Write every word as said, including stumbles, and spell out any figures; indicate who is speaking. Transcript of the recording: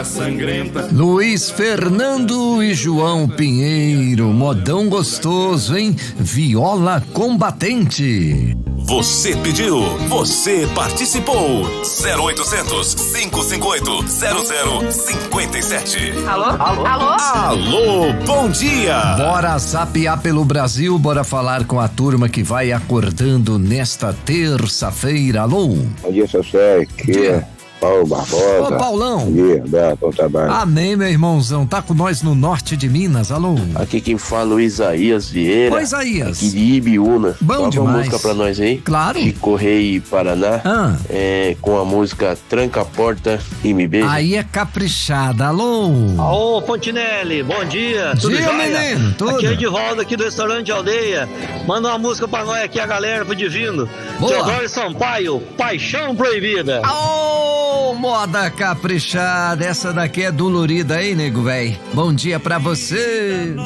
Speaker 1: guerra sangrenta.
Speaker 2: Luiz Fernando e João Pinheiro, modão gostoso, hein? Viola Combatente.
Speaker 3: Você pediu, você participou. zero oitocentos, cinco cinco oito, zero zero cinco sete.
Speaker 4: Alô? Alô? Alô?
Speaker 3: Alô, bom dia.
Speaker 2: Bora zapear pelo Brasil, bora falar com a turma que vai acordando nesta terça-feira. Alô?
Speaker 5: Bom dia, seu Sérgio. Aqui é Paulo Barbosa.
Speaker 2: Ô, Paulão.
Speaker 5: Bom dia, Beto, bom trabalho.
Speaker 2: Amém, meu irmãozão. Tá com nós no norte de Minas. Alô?
Speaker 6: Aqui quem fala é o Isaías Vieira.
Speaker 2: Ô, Isaías.
Speaker 6: Aqui de Ibiúna.
Speaker 2: Bom
Speaker 6: Toca
Speaker 2: demais.
Speaker 6: uma música pra nós aí.
Speaker 2: Claro.
Speaker 6: De Correio Paraná.
Speaker 2: Ah.
Speaker 6: É, com a música Tranca a Porta e Me Beija.
Speaker 2: Aí é caprichada. Alô?
Speaker 7: Ô, Fontinelli, bom dia. Tudo
Speaker 2: Dia,
Speaker 7: jóia?
Speaker 2: menino, tudo.
Speaker 7: Aqui é Edivaldo, aqui do restaurante Aldeia. Manda uma música pra nós aqui, a galera pro Divino.
Speaker 2: Boa.
Speaker 7: Teodoro Sampaio, Paixão Proibida.
Speaker 2: Ô, moda caprichada. Essa daqui é dolorida, hein, nego véi? Bom dia pra você.